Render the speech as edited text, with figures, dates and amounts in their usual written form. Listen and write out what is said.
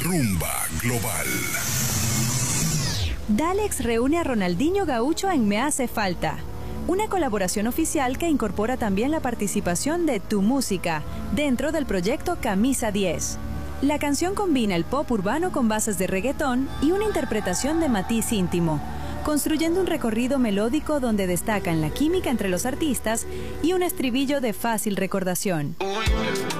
Rumba Global. Dalex reúne a Ronaldinho Gaucho en Me Hace Falta, una colaboración oficial que incorpora también la participación de Tu Música dentro del proyecto Camisa 10. La canción combina el pop urbano con bases de reggaetón y una interpretación de matiz íntimo, construyendo un recorrido melódico donde destacan la química entre los artistas y un estribillo de fácil recordación.